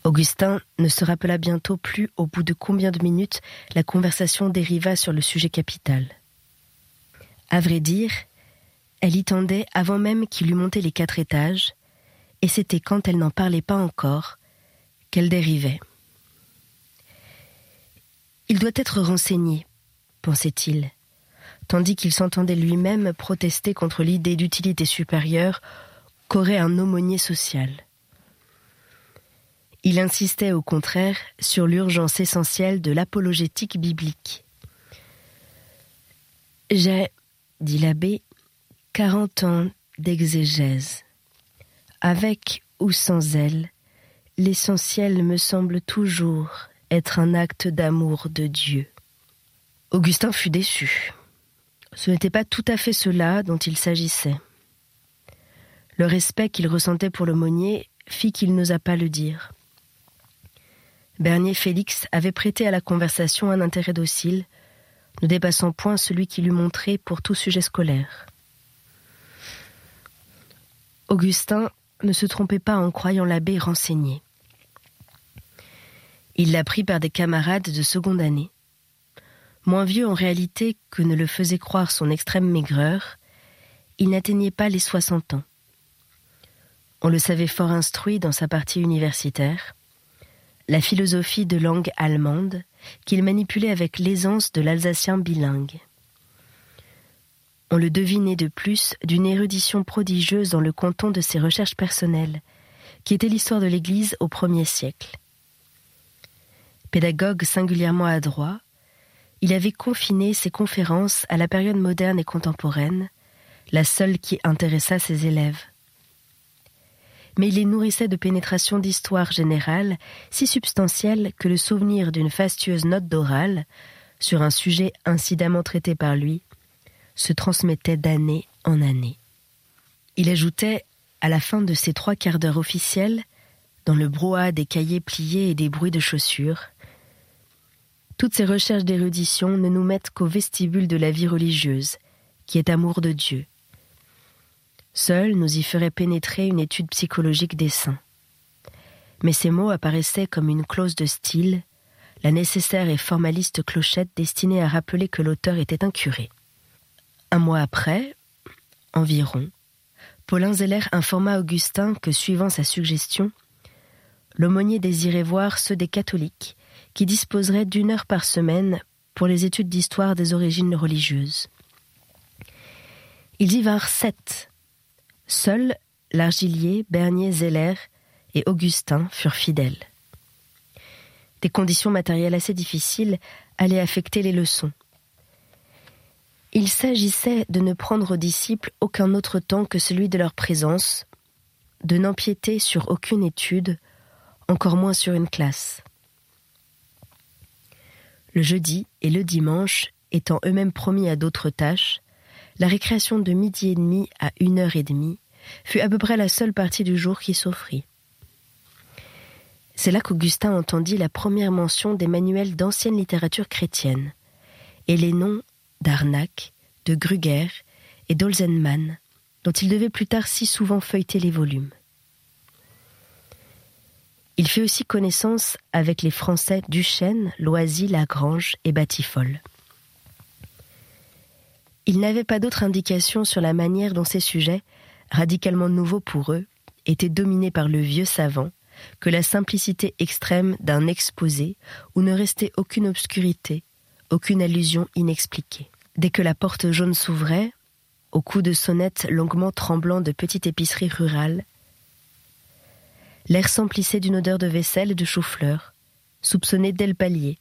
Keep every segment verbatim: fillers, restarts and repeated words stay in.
Augustin ne se rappela bientôt plus au bout de combien de minutes la conversation dériva sur le sujet capital. À vrai dire, elle y tendait avant même qu'il eût monté les quatre étages, et c'était quand elle n'en parlait pas encore qu'elle dérivait. « Il doit être renseigné », pensait-il, tandis qu'il s'entendait lui-même protester contre l'idée d'utilité supérieure qu'aurait un aumônier social. Il insistait au contraire sur l'urgence essentielle de l'apologétique biblique. « J'ai, dit l'abbé, quarante ans d'exégèse. Avec ou sans elle, l'essentiel me semble toujours être un acte d'amour de Dieu. » Augustin fut déçu. Ce n'était pas tout à fait cela dont il s'agissait. Le respect qu'il ressentait pour l'aumônier fit qu'il n'osa pas le dire. Bernier Félix avait prêté à la conversation un intérêt docile, ne dépassant point celui qu'il eût montré pour tout sujet scolaire. Augustin ne se trompait pas en croyant l'abbé renseigné. Il l'apprit par des camarades de seconde année. Moins vieux en réalité que ne le faisait croire son extrême maigreur, il n'atteignait pas les soixante ans. On le savait fort instruit dans sa partie universitaire, la philosophie de langue allemande qu'il manipulait avec l'aisance de l'alsacien bilingue. On le devinait de plus d'une érudition prodigieuse dans le canton de ses recherches personnelles, qui était l'histoire de l'Église au premier siècle. Pédagogue singulièrement adroit, il avait confiné ses conférences à la période moderne et contemporaine, la seule qui intéressa ses élèves. Mais il les nourrissait de pénétration d'histoire générale si substantielle que le souvenir d'une fastueuse note d'oral, sur un sujet incidemment traité par lui, se transmettait d'année en année. Il ajoutait, à la fin de ses trois quarts d'heure officiels, dans le brouhaha des cahiers pliés et des bruits de chaussures, « Toutes ces recherches d'érudition ne nous mettent qu'au vestibule de la vie religieuse, qui est amour de Dieu. Seul nous y ferait pénétrer une étude psychologique des saints. » Mais ces mots apparaissaient comme une clause de style, la nécessaire et formaliste clochette destinée à rappeler que l'auteur était un curé. Un mois après, environ, Paulin Zeller informa Augustin que, suivant sa suggestion, l'aumônier désirait voir ceux des catholiques qui disposeraient d'une heure par semaine pour les études d'histoire des origines religieuses. Ils y vinrent sept. Seuls Largillier, Bernier, Zeller et Augustin furent fidèles. Des conditions matérielles assez difficiles allaient affecter les leçons. Il s'agissait de ne prendre aux disciples aucun autre temps que celui de leur présence, de n'empiéter sur aucune étude, encore moins sur une classe. Le jeudi et le dimanche, étant eux-mêmes promis à d'autres tâches, la récréation de midi et demi à une heure et demie fut à peu près la seule partie du jour qui s'offrit. C'est là qu'Augustin entendit la première mention des manuels d'ancienne littérature chrétienne, et les noms d'Arnac, de Grüger et d'Olsenmann, dont il devait plus tard si souvent feuilleter les volumes. Il fit aussi connaissance avec les Français Duchesne, Loisy, Lagrange et Batifolle. Il n'avait pas d'autre indication sur la manière dont ces sujets, radicalement nouveaux pour eux, étaient dominés par le vieux savant, que la simplicité extrême d'un exposé où ne restait aucune obscurité, aucune allusion inexpliquée. Dès que la porte jaune s'ouvrait, au coup de sonnette longuement tremblant de petite épicerie rurale, l'air s'emplissait d'une odeur de vaisselle et de chou-fleur, soupçonnée dès le palier.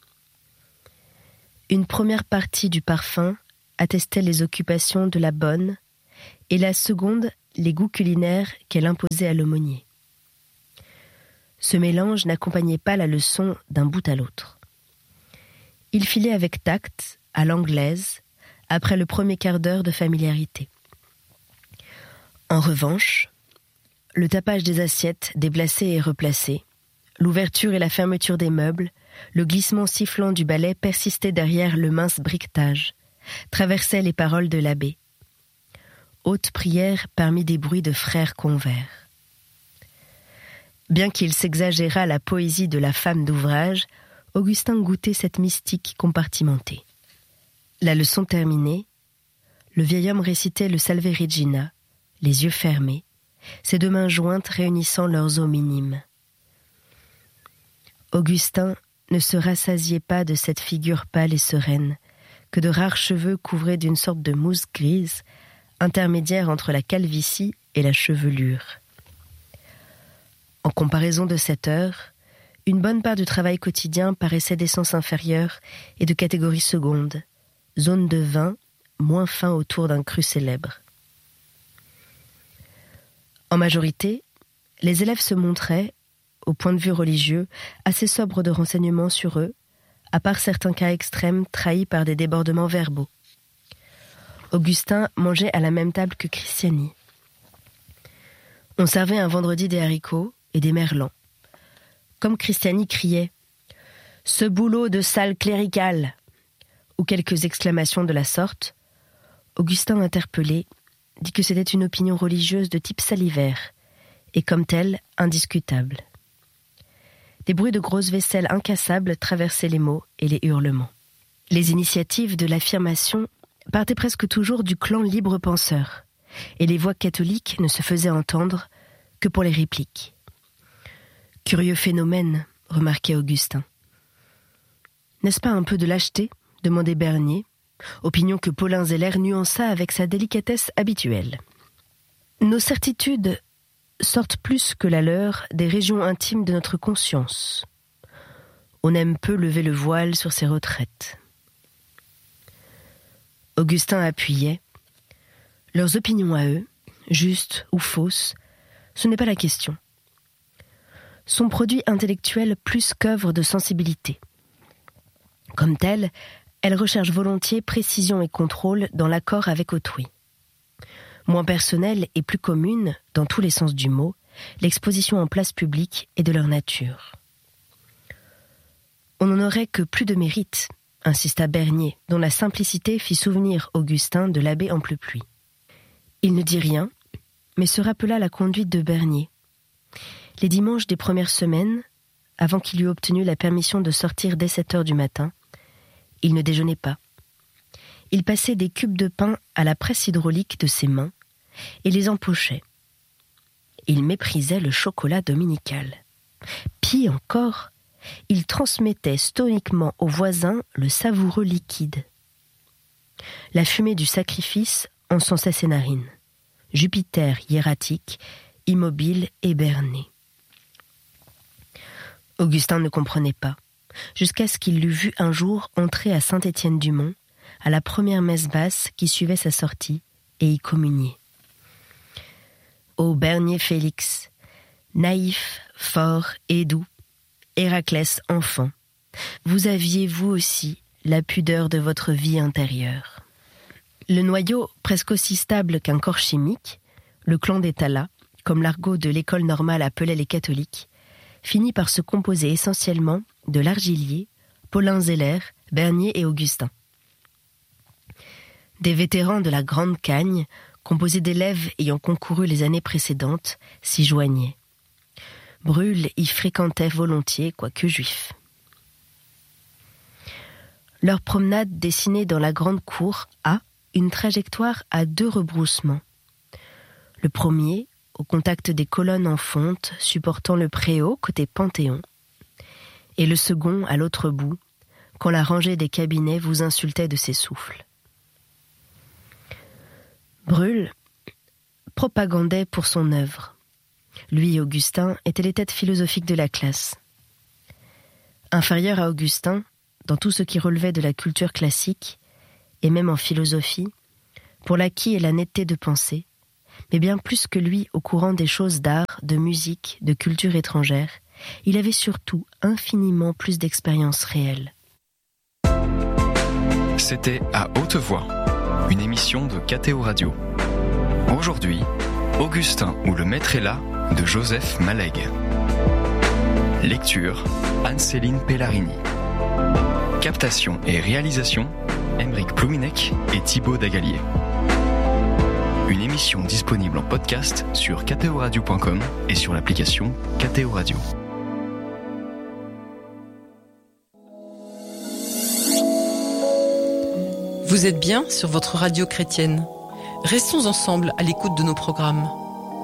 Une première partie du parfum attestait les occupations de la bonne, et la seconde les goûts culinaires qu'elle imposait à l'aumônier. Ce mélange n'accompagnait pas la leçon d'un bout à l'autre. Il filait avec tact, à l'anglaise, après le premier quart d'heure de familiarité. En revanche, le tapage des assiettes déplacées et replacées, l'ouverture et la fermeture des meubles, le glissement sifflant du balai persistaient derrière le mince briquetage, traversaient les paroles de l'abbé. Haute prière parmi des bruits de frères convers. Bien qu'il s'exagérât la poésie de la femme d'ouvrage, Augustin goûtait cette mystique compartimentée. La leçon terminée, le vieil homme récitait le Salve Regina, les yeux fermés, ses deux mains jointes réunissant leurs os minimes. Augustin ne se rassasiait pas de cette figure pâle et sereine, que de rares cheveux couvraient d'une sorte de mousse grise, intermédiaire entre la calvitie et la chevelure. En comparaison de cette heure, une bonne part du travail quotidien paraissait d'essence inférieure et de catégorie seconde, zone de vin moins fin autour d'un cru célèbre. En majorité, les élèves se montraient, au point de vue religieux, assez sobres de renseignements sur eux, à part certains cas extrêmes trahis par des débordements verbaux. Augustin mangeait à la même table que Christiani. On servait un vendredi des haricots et des merlans. Comme Christiani criait « Ce boulot de sale cléricale !» ou quelques exclamations de la sorte, Augustin, interpellé, dit que c'était une opinion religieuse de type salivaire, et comme telle, indiscutable. Des bruits de grosses vaisselles incassables traversaient les mots et les hurlements. Les initiatives de l'affirmation partaient presque toujours du clan libre-penseur, et les voix catholiques ne se faisaient entendre que pour les répliques. Curieux phénomène, remarquait Augustin. N'est-ce pas un peu de lâcheté ? Demandait Bernier, opinion que Paulin Zeller nuança avec sa délicatesse habituelle. Nos certitudes sortent plus que la leur des régions intimes de notre conscience. On aime peu lever le voile sur ses retraites. Augustin appuyait. Leurs opinions à eux, justes ou fausses, ce n'est pas la question. Sont produit intellectuel plus qu'œuvre de sensibilité. Comme telle, elle recherche volontiers précision et contrôle dans l'accord avec autrui. Moins personnelle et plus commune, dans tous les sens du mot, l'exposition en place publique est de leur nature. On n'en aurait que plus de mérite, insista Bernier, dont la simplicité fit souvenir Augustin de l'abbé Amplepluie. Il ne dit rien, mais se rappela la conduite de Bernier. Les dimanches des premières semaines, avant qu'il eût obtenu la permission de sortir dès sept heures du matin, il ne déjeunait pas. Il passait des cubes de pain à la presse hydraulique de ses mains et les empochait. Il méprisait le chocolat dominical. Pis encore, il transmettait stoïquement aux voisins le savoureux liquide. La fumée du sacrifice encensait ses narines. Jupiter hiératique, immobile et berné. Augustin ne comprenait pas, jusqu'à ce qu'il l'eût vu un jour entrer à Saint-Étienne-du-Mont, à la première messe basse qui suivait sa sortie, et y communier. Ô Bernier Félix, naïf, fort et doux, Héraclès enfant, vous aviez vous aussi la pudeur de votre vie intérieure. Le noyau, presque aussi stable qu'un corps chimique, le clan des Talas, comme l'argot de l'école normale appelait les catholiques, finit par se composer essentiellement de Largillier, Paulin Zeller, Bernier et Augustin. Des vétérans de la Grande Cagne, composés d'élèves ayant concouru les années précédentes, s'y joignaient. Brûle y fréquentait volontiers, quoique juif. Leur promenade dessinait dans la grande cour A une trajectoire à deux rebroussements. Le premier, au contact des colonnes en fonte supportant le préau côté Panthéon, et le second à l'autre bout, quand la rangée des cabinets vous insultait de ses souffles. Brûle propagandait pour son œuvre. Lui et Augustin étaient les têtes philosophiques de la classe. Inférieur à Augustin, dans tout ce qui relevait de la culture classique, et même en philosophie, pour l'acquis et la netteté de pensée, mais bien plus que lui au courant des choses d'art, de musique, de culture étrangère, il avait surtout infiniment plus d'expérience réelle. C'était À Haute Voix, une émission de K T O Radio. Aujourd'hui, Augustin ou le maître est là de Joseph Malègue. Lecture, Anne-Céline Pellarini. Captation et réalisation, Aymeric Plouminec et Thibaut Dagalier. une émission disponible en podcast sur ktoradio point com et sur l'application K T O Radio. Vous êtes bien sur votre radio chrétienne. Restons ensemble à l'écoute de nos programmes.